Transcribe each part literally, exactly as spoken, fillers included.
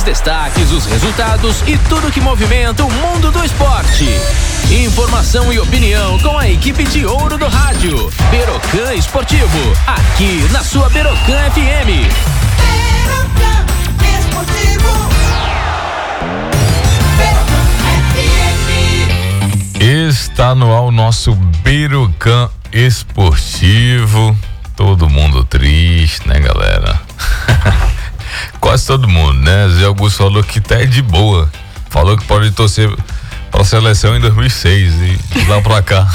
destaques, os resultados e tudo que movimenta o mundo do esporte. Informação e opinião com a equipe de ouro do rádio. Berocan Esportivo, aqui na sua Berocan F M. Berocan Esportivo. Berocan F M. Está no ar o nosso Berocan Esportivo. Todo mundo triste, né, galera? Quase todo mundo, né? Zé Augusto falou que tá de boa. Falou que pode torcer pra seleção em dois mil e seis e de lá pra cá.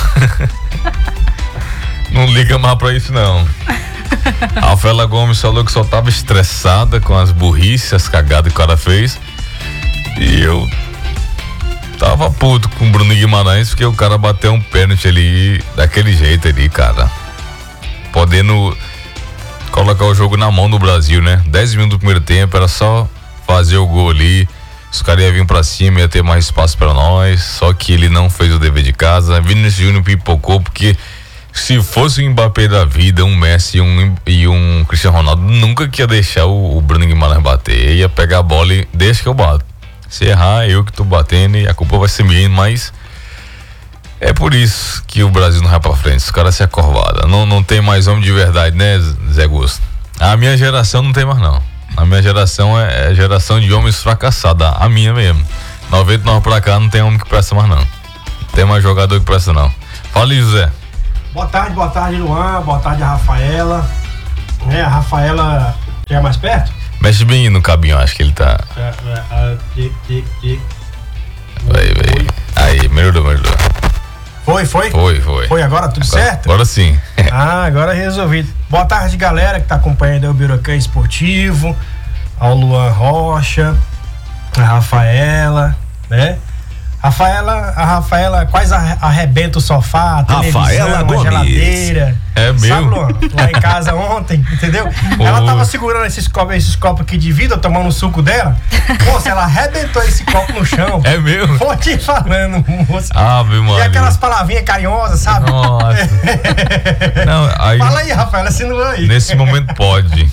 Não liga mais pra isso, não. A Rafaela Gomes falou que só tava estressada com as burrices, as cagadas que o cara fez. E eu tava puto com o Bruno Guimarães porque o cara bateu um pênalti ali daquele jeito ali, cara. Podendo colocar o jogo na mão do Brasil, né? dez minutos do primeiro tempo, era só fazer o gol ali. Os caras iam vir pra cima, ia ter mais espaço pra nós. Só que ele não fez o dever de casa. Vinícius Júnior pipocou, porque se fosse o Mbappé da vida, um Messi e um, e um Cristiano Ronaldo, nunca que ia deixar o, o Bruno Guimarães bater. Ia pegar a bola e deixa que eu bato. Se errar, eu que tô batendo e a culpa vai ser minha, mas é por isso que o Brasil não vai pra frente. Os caras se acorvaram. Não, não tem mais homem de verdade, né, Zé Augusto? A minha geração não tem mais, não. A minha geração é, é geração de homens fracassados. A minha mesmo. noventa e nove pra cá não tem homem que presta mais, não. Não tem mais jogador que presta, não. Fala aí, José. Boa tarde, boa tarde, Luan. Boa tarde, a Rafaela. É, a Rafaela quer mais perto? Mexe bem no cabinho, acho que ele tá. É, é, é, tic, tic, tic. Vai, vai. Aí, melhorou, melhorou. Foi, foi? Foi, foi. Foi agora, tudo agora, certo? Agora sim. Ah, agora resolvi. Boa tarde, galera que tá acompanhando o Berocan Esportivo, ao Luan Rocha, a Rafaela, né? Rafaela, a Rafaela quase arrebenta o sofá, a televisão, Rafaela a Gomes. geladeira. É meu. Sabe, Luan? Lá em casa ontem, entendeu? Ela tava segurando esses copos, esses copos aqui de vidro, tomando o suco dela. Moça, ela arrebentou esse copo no chão. É mesmo? Vou te falando, moça. Ah, meu mano. E aquelas palavrinhas carinhosas, sabe? Nossa. Não, aí, fala aí, Rafaela, assinou aí. nesse momento pode.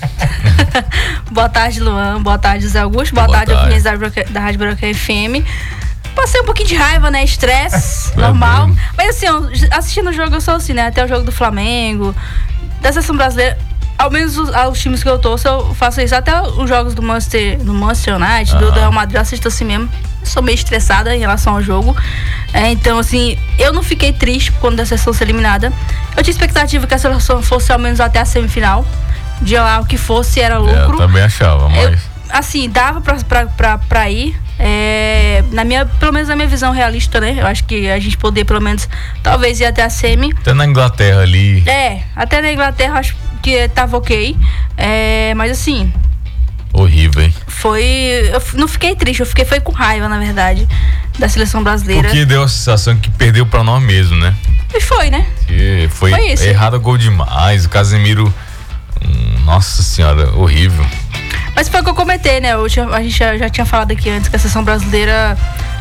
Boa tarde, Luan. Boa tarde, Zé Augusto. Boa, Boa tarde, tarde. ouvintes da, Broca- da Rádio Berocan F M. Passei um pouquinho de raiva, né? Estresse, É normal. mesmo. Mas assim, ó, assistindo o jogo eu sou assim, né? Até o jogo do Flamengo, da seleção brasileira. Ao menos os, os times que eu torço, eu faço isso. Até os jogos do Manchester, do Manchester United, do, do Real Madrid, eu assisto assim mesmo. Eu sou meio estressada em relação ao jogo. É, então, assim, eu não fiquei triste quando a seleção ser eliminada. Eu tinha expectativa que a seleção fosse ao menos até a semifinal. De lá o que fosse era lucro. É, eu também achava, mas. Eu, assim, dava pra, pra, pra, pra ir. É, na minha, pelo menos na minha visão realista, né? Eu acho que a gente poder, pelo menos, talvez ir até a semi. Até na Inglaterra ali. É, até na Inglaterra eu acho que tava ok. É, mas assim, Horrível, hein? foi. Eu f- não fiquei triste, eu fiquei foi com raiva, na verdade, da seleção brasileira. Porque deu a sensação que perdeu pra nós mesmo, né? E foi, né? Que foi, Foi isso. errado gol demais. O Casemiro. hum, Nossa senhora, horrível. Mas foi o que eu comentei, né? Eu tinha- a gente já, já tinha falado aqui antes que a seleção brasileira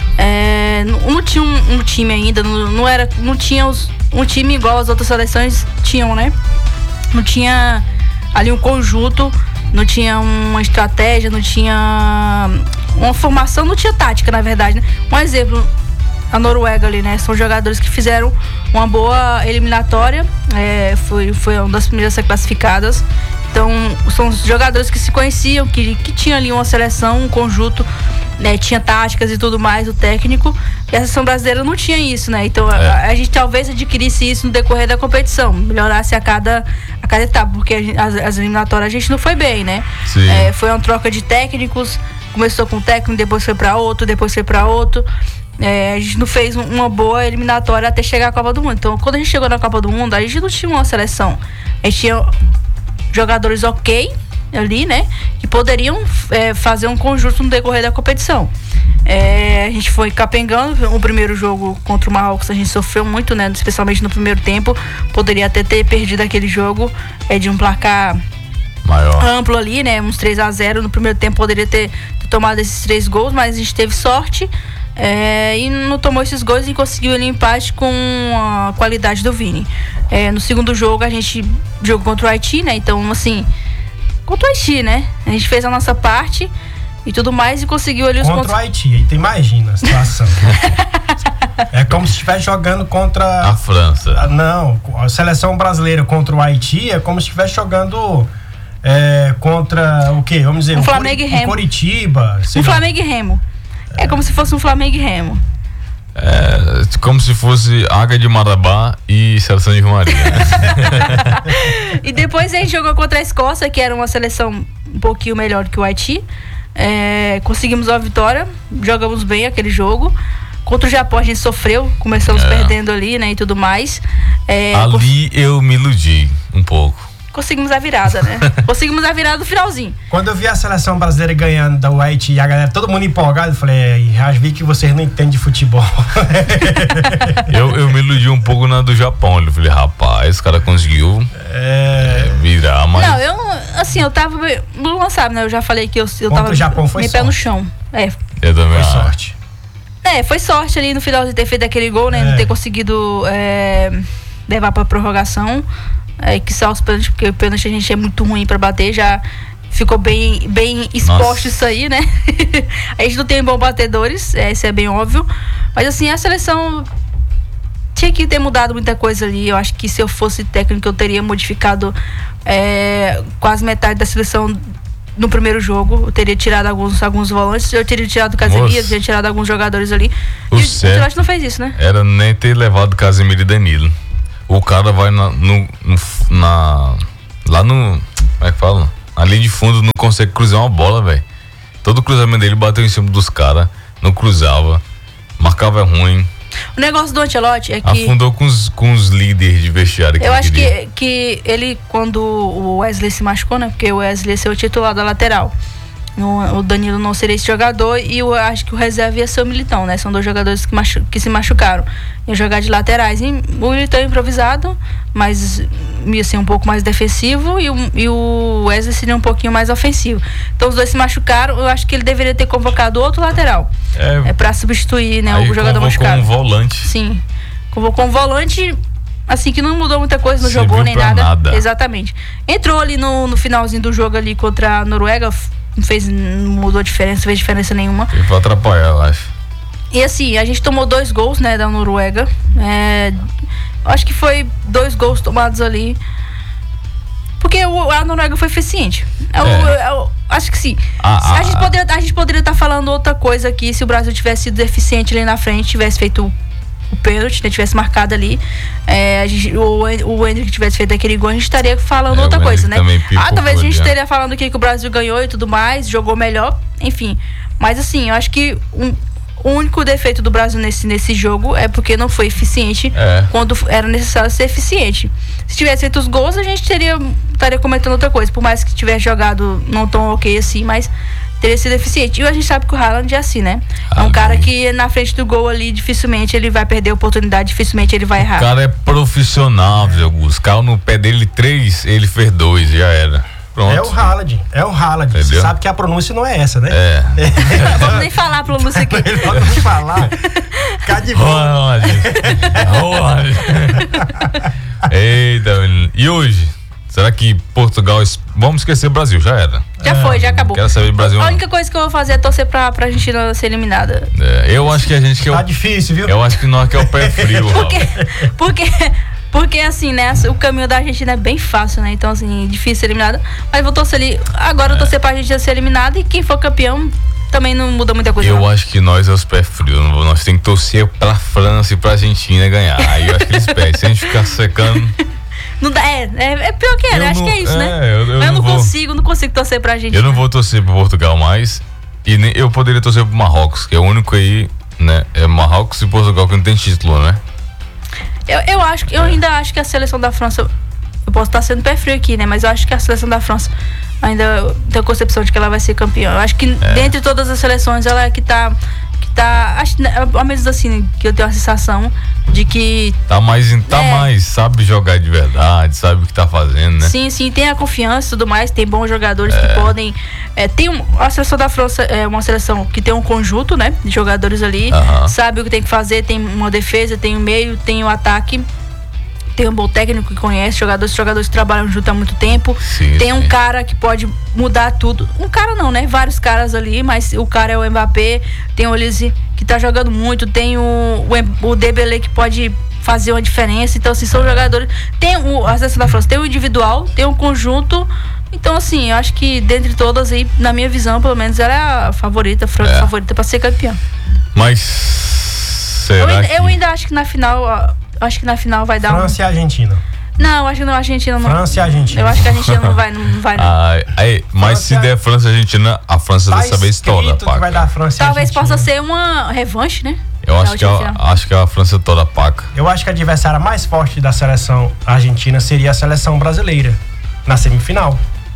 é, não, não tinha um, um time ainda, não, não, era, não tinha os, um time igual as outras seleções tinham, né? Não tinha ali um conjunto, não tinha uma estratégia, não tinha uma formação, não tinha tática, na verdade, né? Um exemplo, a Noruega ali, né? São jogadores que fizeram uma boa eliminatória, é, foi, foi uma das primeiras a ser classificadas. Então, são jogadores que se conheciam, que, que tinham ali uma seleção, um conjunto, né? Tinha táticas e tudo mais, o técnico. E a seleção brasileira não tinha isso, né? Então, É. a, a gente talvez adquirisse isso no decorrer da competição, melhorasse a cada, a cada etapa, porque a gente- as, as eliminatórias a gente não foi bem, né? Sim. É, foi uma troca de técnicos, começou com um técnico, depois foi pra outro, depois foi pra outro. É, a gente não fez um- uma boa eliminatória até chegar à Copa do Mundo. Então, quando a gente chegou na Copa do Mundo, a gente não tinha uma seleção. A gente tinha jogadores ok ali, né? Que poderiam é, fazer um conjunto no decorrer da competição. É, a gente foi capengando. O primeiro jogo contra o Marrocos a gente sofreu muito, né? Especialmente no primeiro tempo. Poderia até ter perdido aquele jogo é, de um placar Maior. amplo ali, né? Uns três a zero no primeiro tempo, poderia ter, ter tomado esses três gols, mas a gente teve sorte é, e não tomou esses gols e conseguiu ali empate com a qualidade do Vini. É, no segundo jogo a gente jogou contra o Haiti, né? Então, assim, contra o Haiti, né? A gente fez a nossa parte e tudo mais, e conseguiu ali os Contra pontos. o Haiti, aí tu imagina a situação. É como se estivesse jogando contra... A França. Ah, não, a seleção brasileira contra o Haiti é como se estivesse jogando é, contra o quê? Vamos dizer, Um o Flamengo Cori- e Remo. o Coritiba. sei Um lá. Flamengo e Remo. É como se fosse um Flamengo e Remo. É, como se fosse Águia de Marabá e Seleção de Maria. E depois a gente jogou contra a Escócia, que era uma seleção um pouquinho melhor que o Haiti. É, conseguimos uma vitória, jogamos bem aquele jogo. Contra o Japão a gente sofreu, começamos É. perdendo ali, né, e tudo mais. É, Ali eu me iludi um pouco. conseguimos a virada, né? Conseguimos a virada no finalzinho. Quando eu vi a seleção brasileira ganhando da Haiti e a galera, todo mundo empolgado, eu falei, é, já vi que vocês não entendem de futebol. Eu, eu me iludi um pouco na do Japão. Eu falei, rapaz, o cara conseguiu É, é, virar, mas. Não, eu, assim, eu tava. O Luan sabe, né? Eu já falei que eu, eu Contra tava o Japão foi meio pé no sorte. chão. É. Eu também foi acho. sorte. É, foi sorte ali no final de ter feito aquele gol, né? É. Não ter conseguido é, levar pra prorrogação. É, que só os pênaltis, porque o pênalti a gente é muito ruim pra bater, já ficou bem, bem exposto Nossa. isso aí, né? A gente não tem bons batedores, é, isso é bem óbvio. Mas assim, a seleção tinha que ter mudado muita coisa ali. Eu acho que se eu fosse técnico, eu teria modificado é, quase metade da seleção no primeiro jogo. Eu teria tirado alguns, alguns volantes, eu teria tirado o Casemiro, Nossa. teria tirado alguns jogadores ali. O e o certo. Ancelotti não fez isso, né? Era nem ter levado Casemiro e Danilo. O cara vai na, no, no- na lá no, como é que fala? Ali de fundo não consegue cruzar uma bola, velho. Todo o cruzamento dele bateu em cima dos caras, não cruzava, marcava ruim, O negócio do Ancelotti é que afundou com os, com os líderes de vestiário que eu ele acho queria. que, que ele, quando o Wesley se machucou, né? Porque o Wesley ia ser o titular da lateral. No- o Danilo não seria esse jogador e eu acho que o reserva ia ser o Militão, né? São dois jogadores que, machu- que se machucaram. Ia jogar de laterais. E o Militão improvisado, mas ia ser um pouco mais defensivo e o, e o Wesley seria um pouquinho mais ofensivo. Então os dois se machucaram. Eu acho que ele deveria ter convocado outro lateral. É, É pra substituir, né? aí O jogador convocou machucado. um volante. Sim. Convocou um volante, assim, que não mudou muita coisa, não Serviu jogou nem pra nada. nada. Exatamente. Entrou ali no, no finalzinho do jogo ali contra a Noruega, f- não fez, não mudou diferença, não fez diferença nenhuma. Ele foi atrapalhar, eu acho. E assim, a gente tomou dois gols, né, da Noruega. É, acho que foi dois gols tomados ali. Porque o- a Noruega foi eficiente. Eu, É. eu- eu acho que sim. Ah, a, ah, gente ah. poderia, a gente poderia estar falando outra coisa aqui se o Brasil tivesse sido eficiente ali na frente, tivesse feito o, o pênalti, né, tivesse marcado ali. É, a gente, o, En- o Endrick tivesse feito aquele gol, a gente estaria falando É, outra o coisa, Endrick né? também pipocou Ah, talvez a gente ali, né? estaria falando aqui que o Brasil ganhou e tudo mais, jogou melhor, enfim. Mas assim, eu acho que um, o único defeito do Brasil nesse, nesse jogo é porque não foi eficiente É. quando era necessário ser eficiente. Se tivesse feito os gols, a gente teria estaria comentando outra coisa. Por mais que tivesse jogado não tão ok assim, mas teria sido eficiente. E a gente sabe que o Haaland é assim, né? É um Haaland. cara que na frente do gol ali, dificilmente ele vai perder a oportunidade, dificilmente ele vai errar. O cara é profissional, Zé Augusto. Caiu no pé dele três, ele fez dois, já era. Pronto. É o Haaland, é o Haaland. Você Entendeu? sabe que a pronúncia não é essa, né? É. Não vamos nem falar pro Lúcio aqui. Melhor não falar. Cá de boa. Ronald. Ronald. Eita, menino. E hoje? Será que Portugal... es- Vamos esquecer o Brasil, já era. Já foi, já acabou. Quero saber do Brasil. A não. única coisa que eu vou fazer é torcer pra, pra Argentina ser eliminada. É, eu acho que a gente que é Tá o, difícil, viu? eu acho que nós que é o pé frio, Porque, Raul. porque, porque assim, né? O caminho da Argentina é bem fácil, né? Então, assim, difícil ser eliminada. Mas vou torcer ali. Agora eu torcer pra Argentina ser eliminada e quem for campeão também não muda muita coisa. Eu não. acho que nós é os pés frios. Nós temos que torcer pra França e pra Argentina ganhar. Aí eu acho que eles perdem. Se a gente ficar secando. Não dá, é, é, é pior que é, né? Eu Acho não- que é isso, é, né? eu- eu Mas eu não não vou- consigo, não consigo torcer pra Argentina. Eu não vou torcer pro Portugal mais. E nem, eu poderia torcer pro Marrocos, que é o único aí, né? É Marrocos e Portugal que não tem título, né? Eu, eu acho que eu ainda acho que a seleção da França. Eu posso estar sendo pé frio aqui, né? Mas eu acho que a seleção da França ainda tem a concepção de que ela vai ser campeã. Eu acho que É. dentre todas as seleções, ela é que tá. Que tá. Acho, né, ao menos assim, que eu tenho a sensação de que. Tá mais, tá É. mais, sabe jogar de verdade, sabe o que tá fazendo, né? Sim, sim, tem a confiança e tudo mais, tem bons jogadores É. que podem. É, tem um, a seleção da França é uma seleção que tem um conjunto, né? De jogadores ali, Aham. sabe o que tem que fazer, tem uma defesa, tem o meio, tem o ataque. tem um bom técnico que conhece, jogadores, jogadores que trabalham junto há muito tempo. Sim, tem um sim. cara que pode mudar tudo. Um cara não, né? Vários caras ali, mas o cara é o Mbappé, tem o Olise que tá jogando muito, tem o, o, o Dembélé que pode fazer uma diferença. Então, assim, são jogadores. Tem o, a seleção da França tem o individual, tem o conjunto. Então, assim, eu acho que dentre todas aí, na minha visão, pelo menos, ela é a favorita, a França É. favorita pra ser campeã. Mas será Eu ainda, que... eu ainda acho que na final, ó, acho que na final vai dar França e Argentina. um. Não, acho que não, a Argentina não. França e Argentina. Eu acho que a Argentina não vai, não vai não. Ai, ai, mas França- se der França e Argentina, a França Tá dessa vez toda, escrito que vai dar paca. França e Talvez Argentina. possa ser uma revanche, né? Eu Da acho que, última a, final. acho que a França toda, paca. Eu acho que a adversária mais forte da seleção argentina seria a seleção brasileira na semifinal.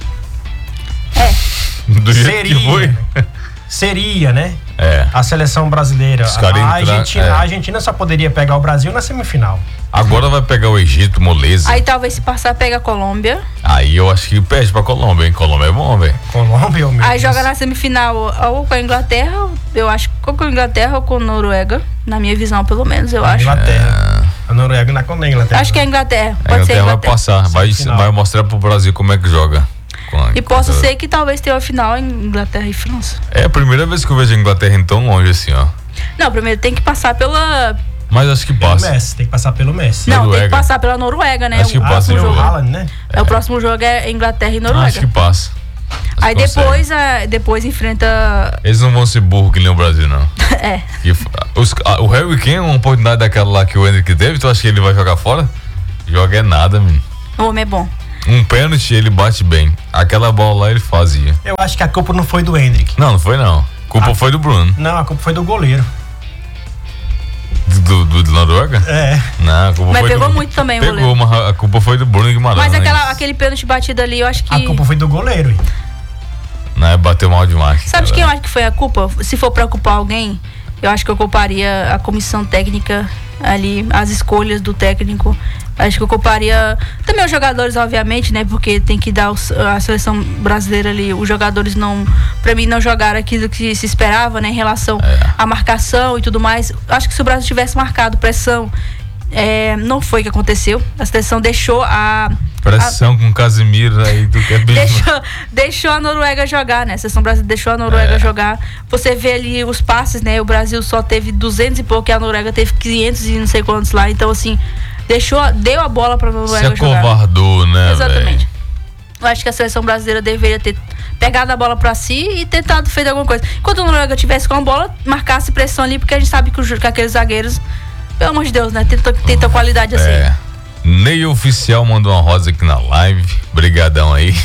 Do jeito Seria. que foi. Seria, né? É. A seleção brasileira. Os A, caras a, entra- Argentina, é. a Argentina só poderia pegar o Brasil na semifinal. Agora vai pegar o Egito, moleza. Aí Aí, talvez se passar, pega a Colômbia. eu acho que perde pra Colômbia, hein? Colômbia é bom, velho. Colômbia, meu Aí Deus. joga na semifinal ou com a Inglaterra, eu acho que ou com a Inglaterra ou com a Noruega, na minha visão, pelo menos, eu acho. Inglaterra. A Noruega não é com a Inglaterra. Acho que é a Inglaterra. A Pode ser a Inglaterra vai Inglaterra. passar, vai, Semifinal. vai mostrar pro Brasil como é que joga. Com a- E possa com a- ser que talvez tenha a final em Inglaterra e França. É a primeira vez que eu vejo a Inglaterra em tão longe assim, ó. Não, primeiro tem que passar pela. Mas acho que Pelo passa. Messi, tem que passar pelo Messi. Não, tem Noruega. que passar pela Noruega, né? Acho que o, Ah, passa foi em o jogo. Haaland, né? é, o próximo jogo é Inglaterra e Noruega. Acho que passa. Acho Aí que consegue. depois, é, depois enfrenta. Eles não vão ser burro que nem o Brasil, não. É. E f- os- a- o Harry Kane, uma oportunidade daquela lá que o Hendrick teve, tu acha que ele vai jogar fora? Joga é nada, menino. O homem é bom. Um pênalti ele bate bem. Aquela bola lá ele fazia. Eu acho que a culpa não foi do Hendrick. Não, não foi não. Culpa Ah. foi do Bruno. Não, a culpa foi do goleiro. Do, do, do Noruega? É. Não, a culpa Mas foi pegou do... muito também o Pegou, goleiro. mas a culpa foi do Bruno Guimarães. Mas aquela, aquele pênalti batido ali, eu acho que. A culpa foi do goleiro. hein? Não, bateu mal demais. Sabe de cara. quem eu acho que foi a culpa? Se for pra culpar alguém, eu acho que eu culparia a comissão técnica ali, as escolhas do técnico. Acho que eu culparia também os jogadores, obviamente, né? Porque tem que dar os- a seleção brasileira ali. Os jogadores não, pra mim, não jogaram aquilo que se esperava, né? Em relação É. à marcação e tudo mais. Acho que se o Brasil tivesse marcado pressão, é, não foi o que aconteceu. A seleção deixou a. Pressão com Casimiro aí do que é bem... Deixou, deixou a Noruega jogar, né? A seleção brasileira deixou a Noruega É. jogar. Você vê ali os passes, né? O Brasil só teve duzentos e pouco e a Noruega teve quinhentos e não sei quantos lá. Então, assim, deixou, deu a bola pra Se Noruega jogar. acovardou, né, Exatamente. velho? Eu acho que a seleção brasileira deveria ter pegado a bola pra si e tentado fazer alguma coisa. Enquanto a Noruega tivesse com a bola, marcasse pressão ali, porque a gente sabe que, os, que aqueles zagueiros, pelo amor de Deus, né? Tenta, tenta qualidade assim. É. Ney Oficial mandou uma rosa aqui na live. Brigadão aí.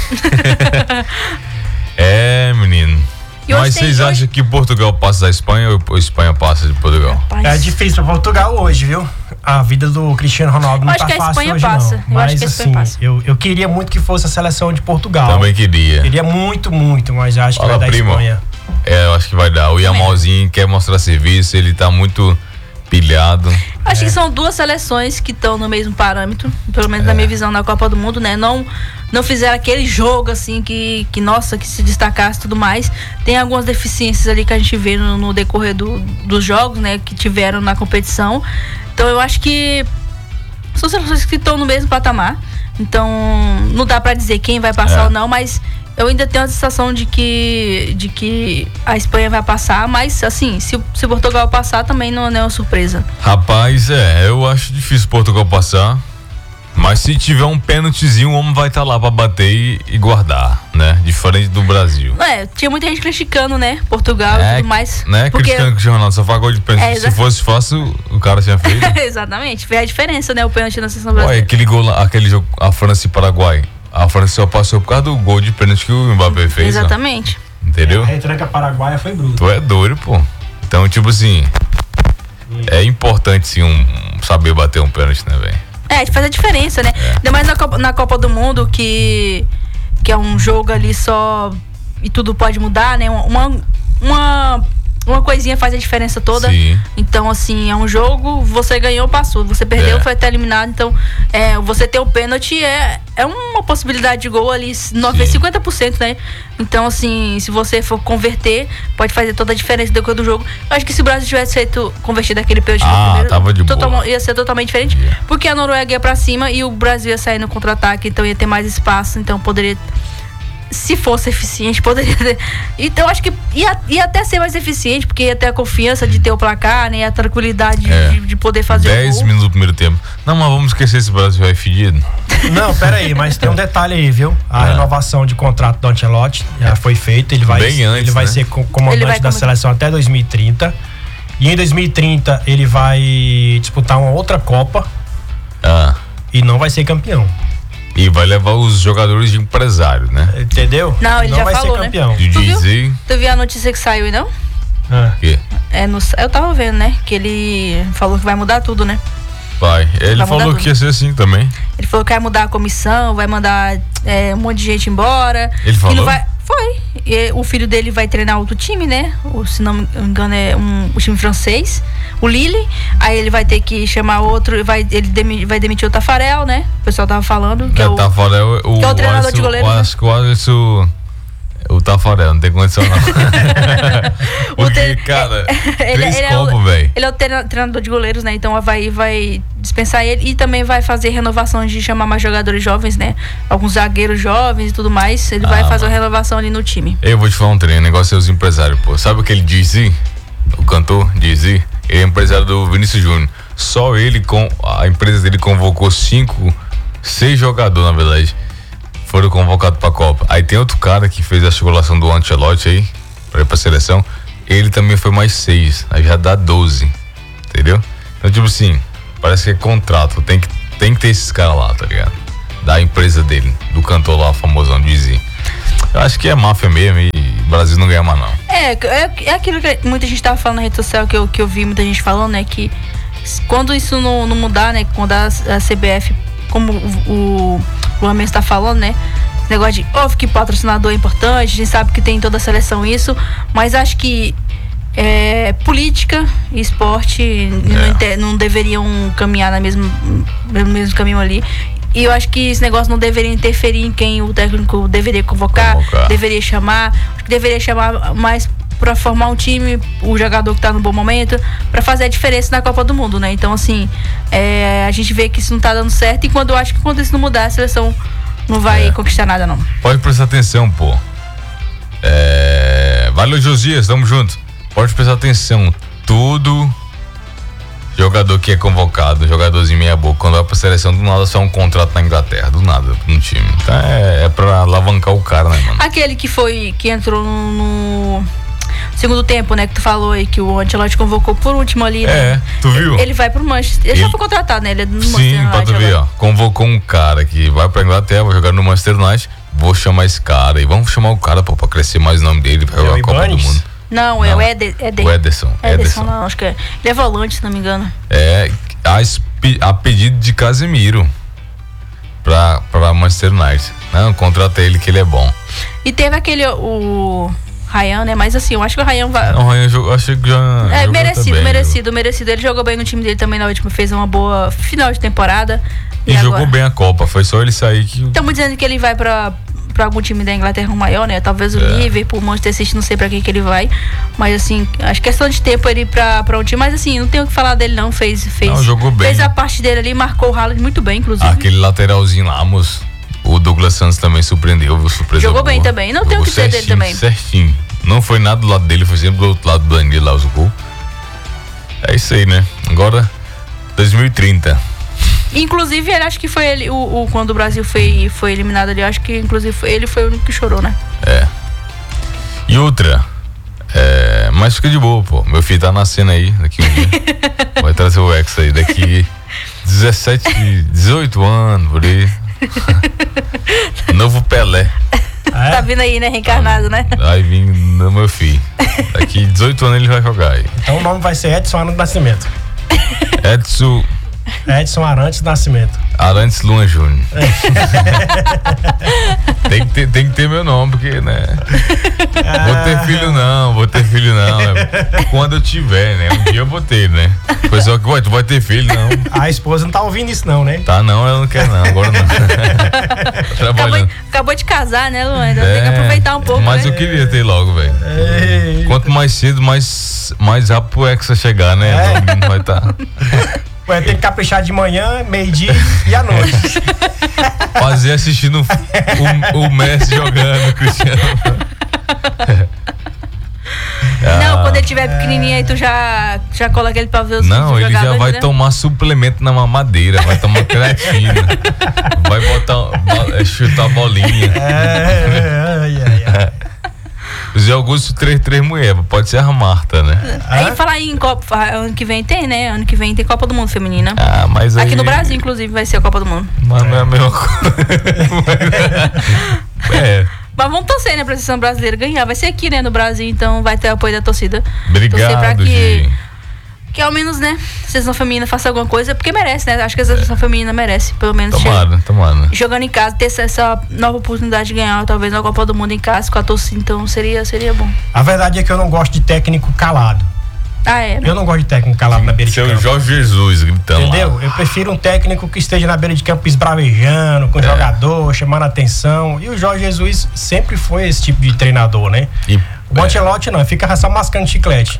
É, menino. E hoje Mas tem- vocês hoje- acham que Portugal passa da Espanha ou a Espanha passa de Portugal? Rapaz. É difícil pra Portugal hoje, viu? A vida do Cristiano Ronaldo não Eu acho tá que a fácil Espanha hoje, passa. não. Eu Mas acho que a Espanha assim, passa. eu, eu queria muito que fosse a seleção de Portugal. Também queria. Queria muito, muito, mas acho que Fala, vai dar primo. Espanha. É, eu acho que vai dar. O Yamalzinho quer mostrar serviço, ele tá muito pilhado. Acho que são duas seleções que estão no mesmo parâmetro, pelo menos na minha visão na Copa do Mundo, né? Não, não fizeram aquele jogo assim que, que, nossa, que se destacasse e tudo mais. Tem algumas deficiências ali que a gente vê no, no decorrer do, dos jogos, né? Que tiveram na competição. Então eu acho que são seleções que estão no mesmo patamar. Então não dá pra dizer quem vai passar É. ou não, mas eu ainda tenho a sensação de que, de que a Espanha vai passar, mas assim, se, o- se o Portugal passar também não é uma surpresa. Rapaz, é, eu acho difícil Portugal passar. Mas se tiver um pênaltizinho, o homem vai estar lá pra bater e, e guardar, né? Diferente do Brasil. É, tinha muita gente criticando, né? Portugal e É, tudo mais. né? Porque... Cristiano Cristiano Ronaldo só faz gol de pênalti. É, Se exa- fosse fácil, o cara tinha feito. Exatamente, foi a diferença, né? O pênalti na seleção Olha, brasileira. aquele gol, lá, aquele jogo, a França e Paraguai. A França só passou por causa do gol de pênalti que o Mbappé fez. ó. Exatamente. Entendeu? A retranca paraguaia foi bruta. Tu é doido, pô. Então, tipo assim, é importante sim um, um saber bater um pênalti, né, velho? É, faz a diferença, né? É. Ainda mais na Copa, na Copa do Mundo, que, que é um jogo ali só e tudo pode mudar, né? Uma, uma uma coisinha faz a diferença toda. Sim. Então, assim, é um jogo, você ganhou, passou. Você perdeu, É. foi até eliminado. Então, é, você ter o pênalti é, é uma possibilidade de gol ali, nove- Sim. cinquenta por cento, né? Então, assim, se você for converter, pode fazer toda a diferença depois do jogo. Eu acho que se o Brasil tivesse feito, convertido aquele pênalti no Ah, primeiro, tava de total- boa. ia ser totalmente diferente. Yeah. Porque a Noruega ia pra cima e o Brasil ia sair no contra-ataque, então ia ter mais espaço, então poderia... Se fosse eficiente, poderia ter. Então, acho que ia, ia até ser mais eficiente, porque ia ter a confiança de ter o placar, né? A tranquilidade É. de, de poder fazer o dez gol. minutos do primeiro tempo. Não, mas vamos esquecer esse Brasil aí fedido. Não, pera aí, mas tem um detalhe aí, viu? A É. renovação de contrato do Ancelotti já foi feita. Ele vai, Bem antes, ele vai né? ser co- comandante Ele vai da como- seleção até dois mil e trinta. E em dois mil e trinta ele vai disputar uma outra Copa Ah. e não vai ser campeão. E vai levar os jogadores de empresário, né? Entendeu? Não, ele já vai falou, ser né? campeão. De Tu viu? Jay-Z. Tu viu a notícia que saiu aí, não? Ah. Que? É no, eu tava vendo, né? Que ele falou que vai mudar tudo, né? Vai. Ele Vai falou mudar que ia ser assim também. Ele falou que vai mudar a comissão, vai mandar é, um monte de gente embora. Ele Que falou? não vai, foi. E o filho dele vai treinar outro time, né? O, se não me engano, é um, o time francês. O Lille. Aí ele vai ter que chamar outro. Vai, ele demi, vai demitir o Tafarel, né? O pessoal tava falando. Que é, É, o, Tafarel, o, que é o treinador Alisson- de goleiros, eu né? acho que o Alisson. O Tafarel, não tem condição não. Porque, tre- cara, ele, três ele é o- copos, velho. ele é o treina- treinador de goleiros, né? Então vai, vai dispensar ele e também vai fazer renovação de chamar mais jogadores jovens, né? Alguns zagueiros jovens e tudo mais. Ele Ah, vai fazer mano. uma renovação ali no time. Eu vou te falar um trem, o negócio é os empresários, pô. Sabe aquele Jay-Z? O cantor Jay-Z? Ele é empresário do Vinícius Júnior. Só ele, com a empresa dele convocou cinco, seis jogadores, na verdade, foram convocados pra Copa. Aí tem outro cara que fez a articulação do Ancelotti aí, pra ir pra seleção. Ele também foi mais seis, aí já dá doze, entendeu? Então, tipo assim, parece que é contrato, tem que, tem que ter esses caras lá, tá ligado? Da empresa dele, do cantor lá, famosão, Jay-Z. Eu acho que é máfia mesmo e o Brasil não ganha mais não. É, é, é aquilo que muita gente tava falando na rede social, que eu, que eu vi muita gente falando, né? Que s- quando isso não, não mudar, né? Quando a, a C B F, como o, o Luan mesmo tá falando, né? Esse negócio de, óbvio que patrocinador é importante, a gente sabe que tem em toda a seleção isso, mas acho que é, política e esporte não, inte- não deveriam caminhar na mesma, no mesmo caminho ali. E eu acho que esse negócio não deveria interferir em quem o técnico deveria convocar, Convocar. deveria chamar. Acho que deveria chamar mais pra formar um time, o jogador que tá no bom momento, pra fazer a diferença na Copa do Mundo, né? Então, assim, é, a gente vê que isso não tá dando certo e quando eu acho que quando isso não mudar, a seleção não vai É. conquistar nada, não. Pode prestar atenção, pô. É... Valeu, Josias, tamo junto. Pode prestar atenção. Tudo jogador que é convocado, jogadorzinho meia boca, quando vai pra seleção, do nada só um contrato na Inglaterra, do nada, no time. Então é, é pra alavancar o cara, né, mano? Aquele que foi, que entrou no, no segundo tempo, né, que tu falou aí, que o Ancelotti convocou por último ali, né? É, tu viu? Ele vai pro Manchester. Ele, já Ele- foi contratado, né? Ele é do Manchester Sim, United pra tu ver, agora. ó. Convocou um cara que vai pra Inglaterra, vai jogar no Manchester United. Vou chamar esse cara e vamos chamar o cara pô, pra crescer mais o nome dele, pra jogar o a Copa do Ibanez? Mundo. Não, é Não. o Eder, Eder. O Ederson. Ederson, Ederson. não, acho que é. Ele é volante, se não me engano. É, a, espe- a pedido de Casemiro pra, pra Manchester United. Não, contrata ele que ele é bom. E teve aquele, o Ryan, né? Mas assim, eu acho que o Ryan vai... Não, o Ryan jogou, achei que já. É, jogou merecido, também, merecido, merecido. Ele jogou bem no time dele também na última, fez uma boa final de temporada. E, agora? jogou bem a Copa, foi só ele sair que. Estamos dizendo que ele vai pra, pra algum time da Inglaterra maior, né? Talvez o É. Liverpool, o Manchester City, não sei pra quem que ele vai. Mas assim, acho que é questão de tempo ele ir pra, pra um time. Mas assim, não tenho o que falar dele não. Fez, fez, Não, jogou bem. fez a parte dele ali, marcou o Haaland muito bem, inclusive. Aquele lateralzinho lá, moço. O Douglas Santos também surpreendeu, viu? Surpresa Jogou bem boa. também, não tem o Jogou que dizer dele certinho, também. Certinho. Não foi nada do lado dele, foi sempre do outro lado do Danilo lá, os gols. É isso aí, né? Agora, dois mil e trinta. Inclusive, ele acho que foi ele, o, o- quando o Brasil foi, foi eliminado ali, eu acho que inclusive foi, ele foi o único que chorou, né? É. E outra, é, mas fica de boa, pô. Meu filho tá nascendo aí daqui um dia. Vai trazer o ex aí daqui dezessete, dezoito anos, por aí. Novo Pelé. Ah, Tá é? vindo aí, né? Reencarnado, né? Vai vir no meu filho. Daqui dezoito anos ele vai jogar aí. Então o nome vai ser Edson Arantes do Nascimento. Edson Edson Arantes do Nascimento. Arantes Luna Júnior. tem, que ter, tem que ter meu nome, porque, né? Ah. Vou ter filho não, vou ter filho não. Quando eu tiver, né? Um dia eu vou ter, né? O pessoal que, ué, tu vai ter filho, não. A esposa não tá ouvindo isso não, né? Tá não, ela não quer não, agora não. acabou, acabou de casar, né, Luan? Então é, tem que aproveitar um pouco, mas né? eu queria ter logo, velho. Quanto mais cedo, mais, mais rápido o Hexa chegar, né? É. O menino vai estar... Tá. Vai ter que caprichar de manhã, meio-dia e à noite. Fazer assistindo o, o Messi jogando, Cristiano. Não, quando ele tiver pequenininho aí tu já, já coloca ele pra ver os Não, ele já vai, né? Tomar suplemento na mamadeira, vai tomar creatina, vai botar, chutar bolinha. É, ai, ai, ai. O Zé Augusto três três mulher, pode ser a Marta, né? Aí ah? Falar em Copa, ano que vem tem, né? Ano que vem tem Copa do Mundo feminina. Ah, mas aí... Aqui no Brasil, inclusive, vai ser a Copa do Mundo. Mas não é a mesma coisa. É. Mas vamos torcer, né, pra seleção brasileira ganhar. Vai ser aqui, né, no Brasil, então vai ter apoio da torcida. Obrigado, torcer pra que, Gi. que ao menos, né, a seleção feminina faça alguma coisa, porque merece, né? Acho que a seleção é. feminina merece, pelo menos. Tomara, tomara. Jogando em casa, ter essa, essa nova oportunidade de ganhar, talvez, na Copa do Mundo em casa com a torcida, então seria, seria bom. A verdade é que eu não gosto de técnico calado. Ah, é? Eu não gosto de técnico calado na beira de campo. Seu Jorge Jesus gritando. Entendeu? Lá. Eu prefiro um técnico que esteja na beira de campo esbravejando, com o é. jogador, chamando a atenção. E o Jorge Jesus sempre foi esse tipo de treinador, né? E, o Ancelotti é. não, fica só mascando chiclete.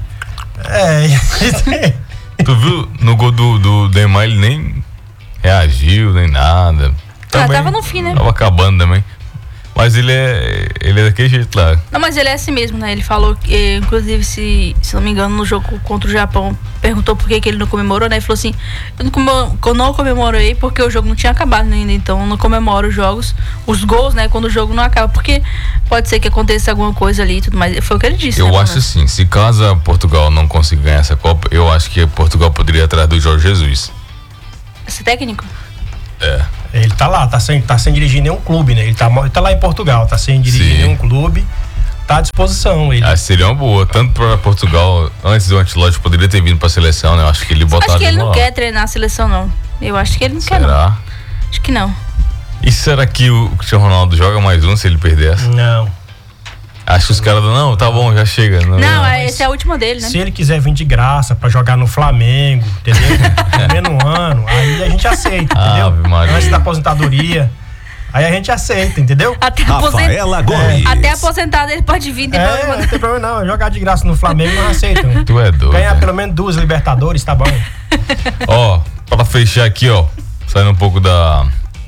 É. Tu viu no gol do, do Neymar, ele nem reagiu, nem nada. Ah, tava no fim, né? Tava acabando também. Mas ele é, ele é daquele jeito lá. Não, mas ele é assim mesmo, né? Ele falou que, inclusive, se, se não me engano, no jogo contra o Japão, perguntou por que, que ele não comemorou, né? Ele falou assim, eu não, comemoro, eu não comemorei porque o jogo não tinha acabado ainda, então eu não comemoro os jogos, os gols, né? Quando o jogo não acaba, porque pode ser que aconteça alguma coisa ali e tudo mais. Foi o que ele disse, Eu né, acho assim, se caso Portugal não conseguir ganhar essa Copa, eu acho que Portugal poderia ir atrás do Jorge Jesus. Esse técnico? É. Ele tá lá, tá sem, tá sem dirigir nenhum clube, né? Ele tá, ele tá lá em Portugal, tá sem dirigir Sim. nenhum clube, tá à disposição. Ele. Ah, seria uma boa, tanto para Portugal, antes do Ancelotti poderia ter vindo pra seleção, né? Eu acho que ele botaria. Acho que ele não lá. quer treinar a seleção, não. Eu acho que ele não será? quer, não. Acho que não. E será que o Cristiano Ronaldo joga mais um se ele perder essa? Não. Acho que os caras não, tá bom, já chega. Não, não essa é a última dele, né? Se ele quiser vir de graça pra jogar no Flamengo, entendeu? No menos um ano, aí a gente aceita, entendeu? Ah, antes da aposentadoria. Aí a gente aceita, entendeu? Até, aposent... é. Até aposentado ele pode vir, tem é, problema. Não tem problema não, jogar de graça no Flamengo não aceitam. Tu é doido. Ganhar pelo menos duas Libertadores, tá bom. Ó, pra fechar aqui, ó, saindo um pouco da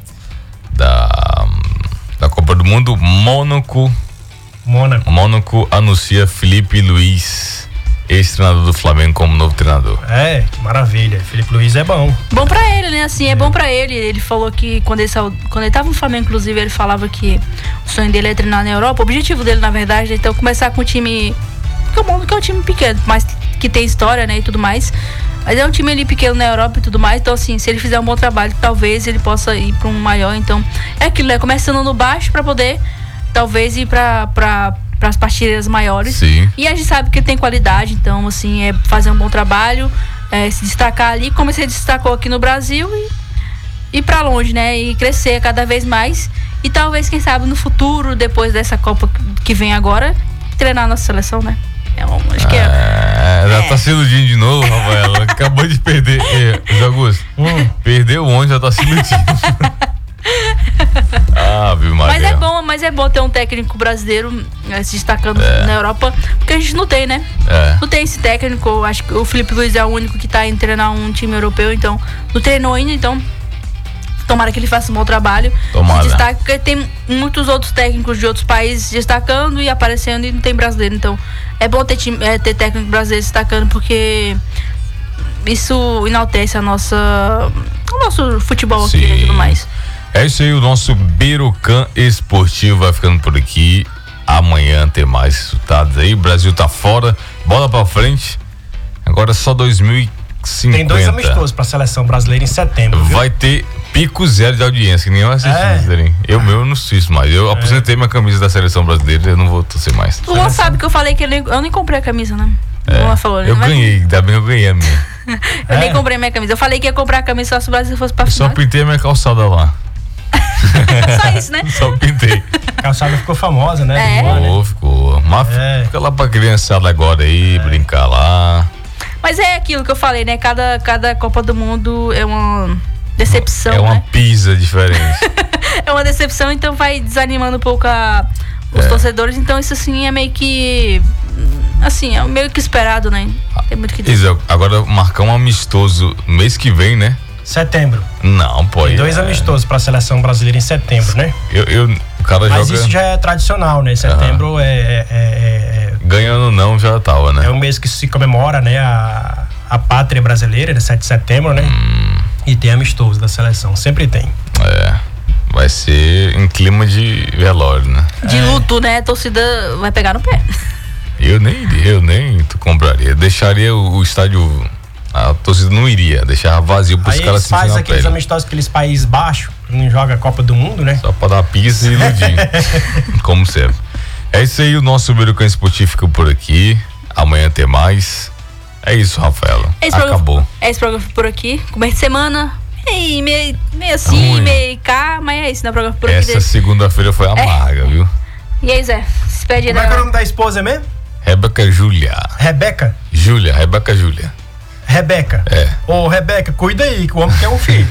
da da Copa do Mundo, Mônaco Mônaco. Mônaco anuncia Felipe Luiz, ex-treinador do Flamengo, como novo treinador. É, maravilha. Felipe Luiz é bom. Bom pra ele, né? Assim, é, é bom pra ele. Ele falou que quando ele, saiu, quando ele tava no Flamengo, inclusive, ele falava que o sonho dele é treinar na Europa. O objetivo dele, na verdade, é então começar com um time. Porque o Mônaco é um time pequeno, mas que tem história, né? E tudo mais. Mas é um time ali pequeno na Europa e tudo mais. Então, assim, se ele fizer um bom trabalho, talvez ele possa ir pra um maior. Então, é aquilo, né? Começando no baixo pra poder. Talvez ir para pra, as partilhas maiores. Sim. E a gente sabe que ele tem qualidade, então, assim, é fazer um bom trabalho, é, se destacar ali, como ele se destacou aqui no Brasil e ir para longe, né? E crescer cada vez mais. E talvez, quem sabe, no futuro, depois dessa Copa que vem agora, treinar a nossa seleção, né? É um, acho que é. É, já é. tá se iludindo de novo, Rafael. Acabou de perder. É, Zé Augusto, hum. perdeu onde, já tá se iludindo. Ah, viu, mas é bom, mas é bom ter um técnico brasileiro né, se destacando é. na Europa, porque a gente não tem, né? É. Não tem esse técnico. Acho que o Felipe Luiz é o único que tá indo treinar um time europeu, então não treinou ainda, então tomara que ele faça um bom trabalho. Tomara. Se destaque, porque tem muitos outros técnicos de outros países destacando e aparecendo e não tem brasileiro, então é bom ter, time, é, ter técnico brasileiro destacando, porque isso enaltece a nossa, o nosso futebol Sim. aqui e tudo mais. É isso aí, o nosso Berocan Esportivo vai ficando por aqui. Amanhã tem mais resultados aí. O Brasil tá fora, bola pra frente. Agora só dois mil e cinquenta. Tem dois amistosos pra seleção brasileira em setembro. Viu? Vai ter pico zero de audiência, que nem eu assisti. É. Eu meu eu não assisto mais. Eu é. aposentei minha camisa da seleção brasileira, eu não vou torcer mais. O Luan sabe que eu falei que eu nem, eu nem comprei a camisa, né? É. O Luan falou, eu vai... ganhei, ainda bem que eu ganhei a minha. Eu É. nem comprei minha camisa. Eu falei que ia comprar a camisa só se o Brasil fosse pra Eu só final. pintei a minha calçada lá. Só isso, né? Só pintei. A calçada ficou famosa, né? É. Boa, né? Ficou, ficou. Mas É. fica lá pra criançada agora aí, brincar lá. Mas é aquilo que eu falei, né? Cada, cada Copa do Mundo é uma decepção, É uma né? pizza diferente. É uma decepção, então vai desanimando um pouco a, os É. torcedores. Então isso assim é meio que... Assim, é meio que esperado, né? Tem muito que dizer. Isa, agora marcar um amistoso mês que vem, né? Setembro. Não, pô. Tem aí dois é- amistosos pra seleção brasileira em setembro, né? Eu, eu, o cara Mas joga. isso já é tradicional, né? Setembro é, é, é, Ganhando não, já tava, é, né? é um mês que se comemora, né? A, a pátria brasileira, né? sete de setembro, né? Hum. E tem amistoso da seleção, sempre tem. É. Vai ser em clima de velório, né? De luto, né? A torcida vai pegar no pé. Eu nem iria, eu nem tu compraria. Deixaria o, o estádio. A torcida não iria, deixava vazio pros Aí caras eles sentirem fazem na aqueles pele. amistosos, aqueles países baixos, que não joga a Copa do Mundo, né? Só pra dar pizza e iludir. Como sempre. É isso aí, o nosso Berucão Esportivo fica por aqui. Amanhã tem mais. É isso, Rafaela. Esse Acabou. Programa, esse programa por aqui. Começo de semana. Meio, meio, meio assim, Ruim. meio cá, mas é isso, né? O programa por aqui. Essa desse. segunda-feira foi amarga, viu? E aí, Zé? Se despede aí Como é que é o da... nome da esposa mesmo? Rebeca Júlia. Rebeca? Júlia, Rebeca Júlia. Rebeca. É. Ô, Rebeca, cuida aí, que o homem quer um filho.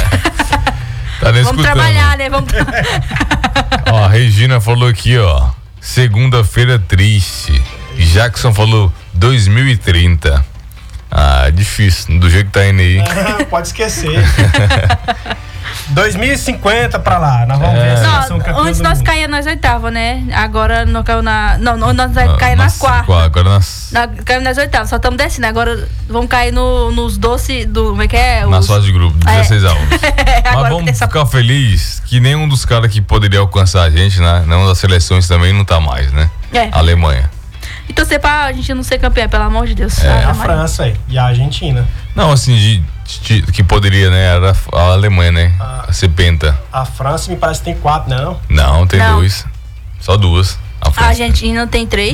Tá nem Vamos escutando. trabalhar, né? Vamos tra... Ó, a Regina falou aqui, ó. Segunda-feira triste. Jackson falou dois mil e trinta. Ah, difícil, do jeito que tá indo aí. Pode esquecer. dois mil e cinquenta pra lá, nós vamos É. ver a Não, seleção campeã antes do nós mundo. caímos nas oitavas, né? Agora não caiu na... Não, não nós vai cair nas quartas. Agora nas, Na, caiu nas oitavas, só estamos descendo. Agora vamos cair no, nos doces do... Como é que é? nas Os- fases de grupo, dezesseis alvos. Mas Agora que vamos tem essa- ficar felizes que nenhum dos caras que poderia alcançar a gente, né? Nenhuma das seleções também não tá mais, né? É. A Alemanha. E torcer pra gente não ser campeã, pelo amor de Deus. É. Ave A Maria. França aí, e a Argentina. Não, assim, de, de- que poderia, né? Era a Alemanha, né? Ah. A ser penta. A França me parece que tem quatro, não? Não, tem Não. dois. Só duas. A A França. Argentina tem três.